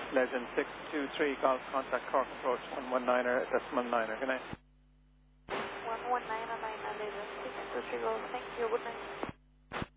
Legend 623 Golf contact Cork approach 119er, decimal 9er. Good night. 119er, Legend 623 Golf. Thank you. Good night.